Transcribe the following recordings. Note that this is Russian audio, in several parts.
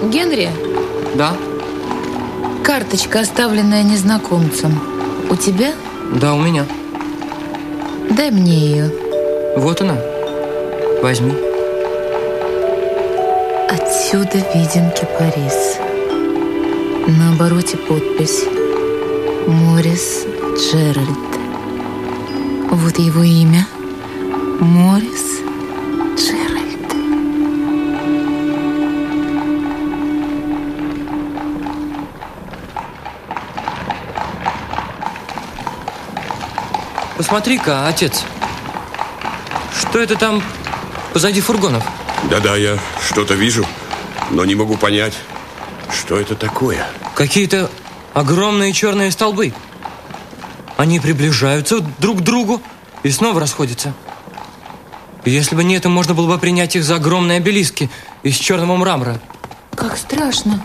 Генри? Да. Карточка, оставленная незнакомцем. У тебя? Да, у меня. Дай мне ее. Вот она. Возьми. Отсюда виден кипарис. На обороте подпись Морис Джеральд. Вот его имя. Морис Джеральд. Посмотри-ка, отец. Что это там позади фургонов? Да-да, я что-то вижу, но не могу понять, что это такое. Какие-то огромные черные столбы. Они приближаются друг к другу и снова расходятся. И если бы не это, можно было бы принять их за огромные обелиски из черного мрамора. Как страшно.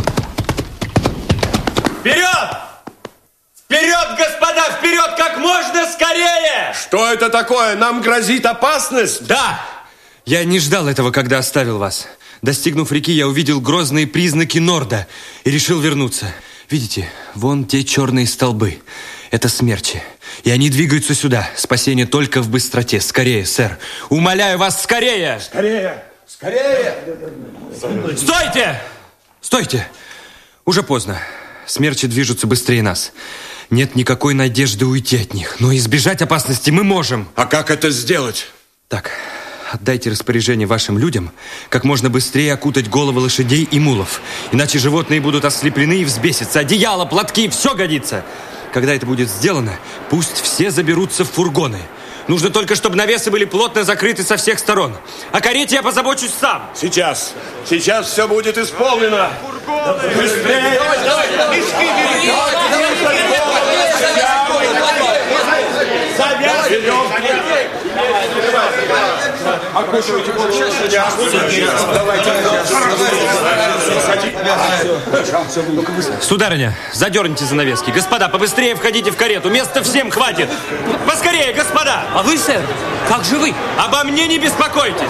Вперед! Вперед, господа, вперед, как можно скорее! Что это такое? Нам грозит опасность? Да! Я не ждал этого, когда оставил вас. Достигнув реки, я увидел грозные признаки Норда и решил вернуться. Видите, вон те черные столбы. Это смерчи. И они двигаются сюда. Спасение только в быстроте. Скорее, сэр. Умоляю вас, скорее! Скорее! Скорее! Стойте! Стойте! Уже поздно. Смерчи движутся быстрее нас. Нет никакой надежды уйти от них. Но избежать опасности мы можем. А как это сделать? Так, отдайте распоряжение вашим людям как можно быстрее окутать головы лошадей и мулов. Иначе животные будут ослеплены и взбесятся. Одеяло, платки, все годится. Когда это будет сделано, пусть все заберутся в фургоны. Нужно только, чтобы навесы были плотно закрыты со всех сторон. О карете я позабочусь сам. Сейчас все будет исполнено. Быстрее! Сударыня, задерните занавески. Господа, побыстрее входите в карету. Места всем хватит. Поскорее, господа! А вы, сэр, как же вы? Обо мне не беспокойтесь.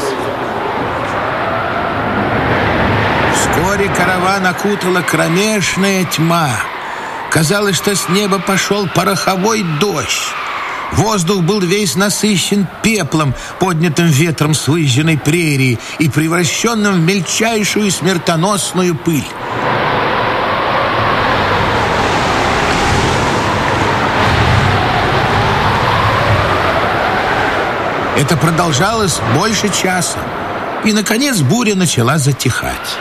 Вскоре караван окутала кромешная тьма. Казалось, что с неба пошел пороховой дождь. Воздух был весь насыщен пеплом, поднятым ветром с выжженной прерии и превращенным в мельчайшую смертоносную пыль. Это продолжалось больше часа. И, наконец, буря начала затихать.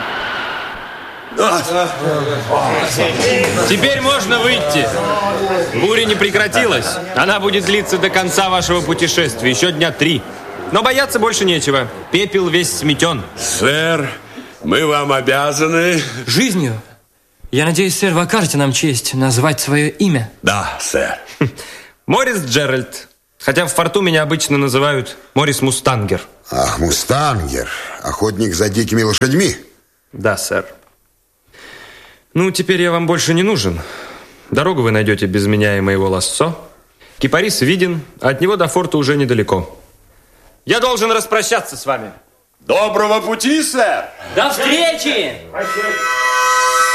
Теперь можно выйти. Буря не прекратилась. Она будет длиться до конца вашего путешествия. Еще дня 3. Но бояться больше нечего. Пепел весь сметен. Сэр, мы вам обязаны... Жизнью. Я надеюсь, сэр, вы окажете нам честь назвать свое имя. Да, сэр. Морис Джеральд. Хотя в форту меня обычно называют Морис Мустангер. Ах, Мустангер. Охотник за дикими лошадьми. Да, сэр. Ну, теперь я вам больше не нужен. Дорогу вы найдете без меня и моего лассо. Кипарис виден, а от него до форта уже недалеко. Я должен распрощаться с вами. Доброго пути, сэр! До встречи!